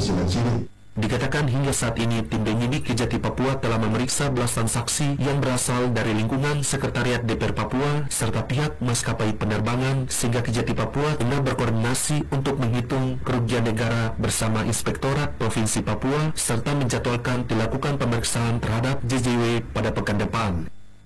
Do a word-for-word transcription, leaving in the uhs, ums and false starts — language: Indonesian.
penghasilan sirik. Dikatakan hingga saat ini tim penyidik Kejati Papua telah memeriksa belasan saksi yang berasal dari lingkungan Sekretariat D P R Papua serta pihak maskapai penerbangan, sehingga Kejati Papua tengah berkoordinasi untuk menghitung kerugian negara bersama Inspektorat Provinsi Papua serta menjadwalkan dilakukan pemeriksaan terhadap J J W pada pekan depan.